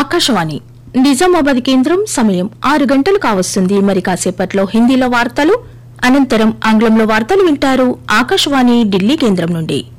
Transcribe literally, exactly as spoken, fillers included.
ఆకాశవాణి నిజామాబాద్ కేంద్రం సమయం ఆరు గంటలు కావస్తుంది. మరి కాసేపట్లో హిందీలో వార్తలు, అనంతరం ఆంగ్లంలో వార్తలు వింటారు. ఆకాశవాణి ఢిల్లీ కేంద్రం నుండి.